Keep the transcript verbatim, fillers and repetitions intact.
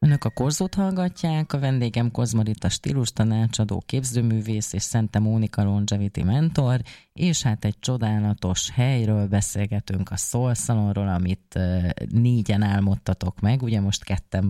Önök a Korzót hallgatják, a vendégem Kozmarita stílustanácsadó, képzőművész és Szente Mónika longevity mentor, és hát egy csodálatos helyről beszélgetünk, a Soul Salonról, amit négyen álmodtatok meg, ugye most ketten